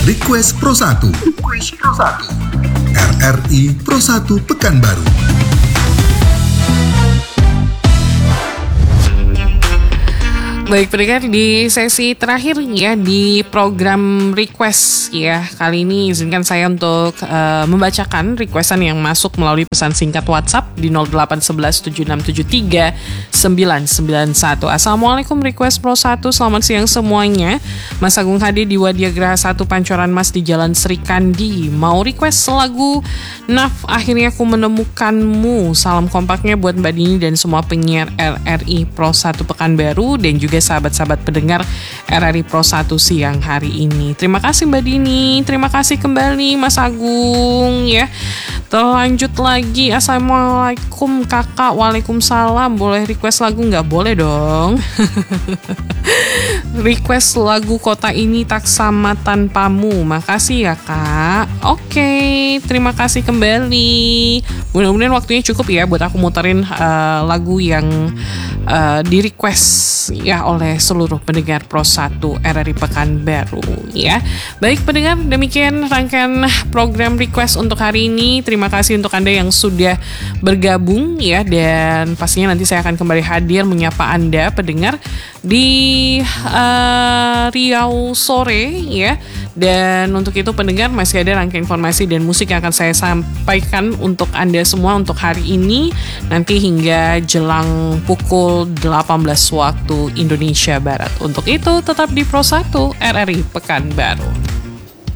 Request Pro 1. RRI Pro 1 Pekanbaru. Baik pendengar, di sesi terakhir ya di program request ya, kali ini izinkan saya untuk membacakan requestan yang masuk melalui pesan singkat WhatsApp di 081176739991. Assalamualaikum Request Pro 1, selamat siang semuanya. Mas Agung hadir di Wadiagraha 1 Pancoran Mas di Jalan Sri Kandi. Mau request lagu Naf, Akhirnya Aku Menemukanmu. Salam kompaknya buat Mbak Dini dan semua penyiar RRI Pro 1 Pekanbaru dan juga sahabat-sahabat pendengar RRI Pro 1 siang hari ini. Terima kasih Mbak Dini, terima kasih kembali Mas Agung ya. Terlanjut lagi, Assalamualaikum kakak. Waalaikumsalam. Boleh request lagu nggak? Boleh dong. Request lagu Kota Ini Tak Sama Tanpamu. Makasih ya kak. Oke, terima kasih kembali. Mudah-mudahan waktunya cukup ya buat aku muterin lagu yang di request ya oleh seluruh pendengar Pro 1 RRI Pekanbaru ya. Baik pendengar, demikian rangkaian program request untuk hari ini. Terima kasih untuk Anda yang sudah bergabung ya, dan pastinya nanti saya akan kembali hadir menyapa Anda pendengar di Riau sore ya. Dan untuk itu pendengar, masih ada rangkaian informasi dan musik yang akan saya sampaikan untuk Anda semua untuk hari ini nanti hingga jelang pukul 18 waktu Indonesia Barat. Untuk itu tetap di Pro 1 RRI Pekanbaru.